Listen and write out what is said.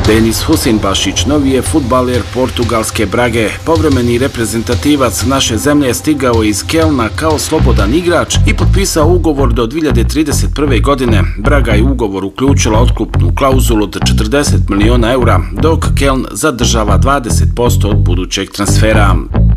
Denis Husein-Bašić, novi je fudbaler portugalske Brage. Povremeni reprezentativac naše zemlje stigao iz Kelna kao slobodan igrač i potpisao ugovor do 2031. godine. Braga je ugovor uključila otkupnu klauzulu od 40 miliona eura, dok Keln zadržava 20% od budućeg transfera.